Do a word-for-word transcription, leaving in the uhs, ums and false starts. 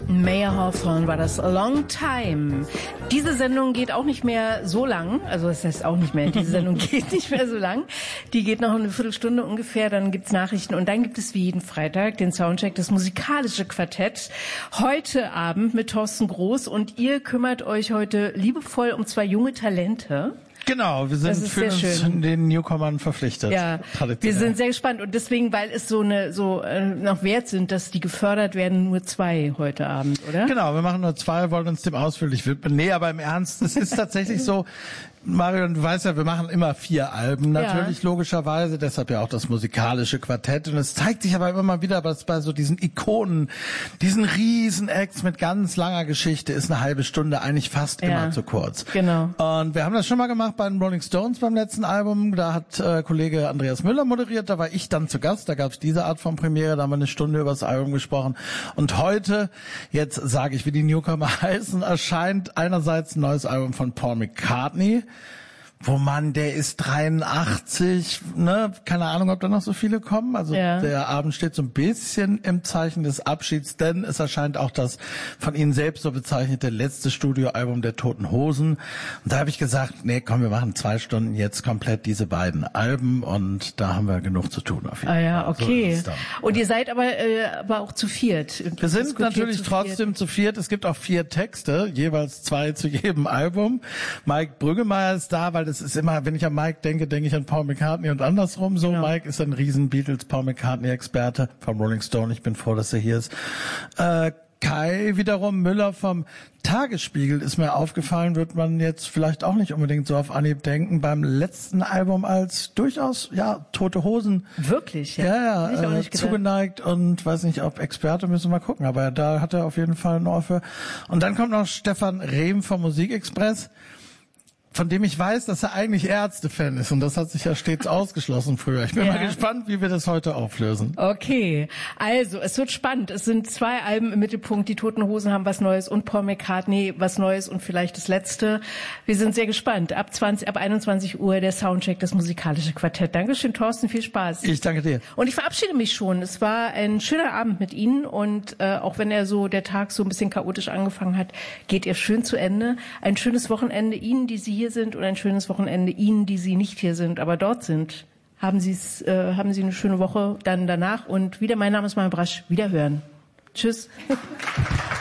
Mayer Hawthorne war das, A Long Time. Diese Sendung geht auch nicht mehr so lang, also das heißt auch nicht mehr, diese Sendung geht nicht mehr so lang. Die geht noch eine Viertelstunde ungefähr, dann gibt's Nachrichten und dann gibt es wie jeden Freitag den Soundcheck, das musikalische Quartett. Heute Abend mit Thorsten Groß und ihr kümmert euch heute liebevoll um zwei junge Talente. Genau, wir sind für uns den Newcomern verpflichtet. Ja, wir sind sehr gespannt und deswegen, weil es so eine so äh, noch wert sind, dass die gefördert werden, nur zwei heute Abend, oder? Genau, wir machen nur zwei, wollen uns dem ausführlich widmen. Nee, aber im Ernst, es ist tatsächlich so, Marion, du weißt ja, wir machen immer vier Alben, natürlich, ja. Logischerweise, deshalb ja auch das musikalische Quartett. Und es zeigt sich aber immer mal wieder, dass bei so diesen Ikonen, diesen riesen Acts mit ganz langer Geschichte ist eine halbe Stunde eigentlich fast ja. immer zu kurz. Genau. Und wir haben das schon mal gemacht bei den Rolling Stones beim letzten Album. Da hat äh, Kollege Andreas Müller moderiert, da war ich dann zu Gast, da gab es diese Art von Premiere, da haben wir eine Stunde über das Album gesprochen. Und heute, jetzt sage ich, wie die Newcomer heißen, erscheint einerseits ein neues Album von Paul McCartney, wo man, der ist dreiundachtzig, ne, keine Ahnung, ob da noch so viele kommen. Also ja. Der Abend steht so ein bisschen im Zeichen des Abschieds, denn es erscheint auch das von Ihnen selbst so bezeichnete letzte Studioalbum der Toten Hosen. Und da habe ich gesagt, nee, komm, wir machen zwei Stunden jetzt komplett diese beiden Alben und da haben wir genug zu tun auf jeden Fall. Ah ja, okay. So und ihr seid aber äh, aber auch zu viert. Wir sind natürlich zu trotzdem viert. zu viert. Es gibt auch vier Texte, jeweils zwei zu jedem Album. Mike Brüggemeier ist da, weil es ist immer, wenn ich an Mike denke, denke ich an Paul McCartney und andersrum. So, genau. Mike ist ein riesen Beatles, Paul McCartney-Experte vom Rolling Stone. Ich bin froh, dass er hier ist. Äh, Kai wiederum Müller vom Tagesspiegel ist mir aufgefallen, wird man jetzt vielleicht auch nicht unbedingt so auf Anhieb denken, beim letzten Album als durchaus, ja, Tote Hosen. Wirklich? Ja, ja, ja äh, zugeneigt und weiß nicht, ob Experte, müssen wir mal gucken, aber da hat er auf jeden Fall ein Ohr für. Und dann kommt noch Stefan Rehm vom Musikexpress, von dem ich weiß, dass er eigentlich Ärzte-Fan ist. Und das hat sich ja stets ausgeschlossen früher. Ich bin ja. mal gespannt, wie wir das heute auflösen. Okay, also es wird spannend. Es sind zwei Alben im Mittelpunkt. Die Toten Hosen haben was Neues und Paul McCartney was Neues und vielleicht das Letzte. Wir sind sehr gespannt. Ab zwanzig, ab einundzwanzig Uhr der Soundcheck, das musikalische Quartett. Dankeschön, Thorsten, viel Spaß. Ich danke dir. Und ich verabschiede mich schon. Es war ein schöner Abend mit Ihnen und äh, auch wenn er so, der Tag so ein bisschen chaotisch angefangen hat, geht er schön zu Ende. Ein schönes Wochenende Ihnen, die Sie hier sind und ein schönes Wochenende Ihnen, die Sie nicht hier sind, aber dort sind. Haben Sie es, äh, haben Sie eine schöne Woche dann danach und wieder, mein Name ist Marion Brasch, wiederhören. Tschüss.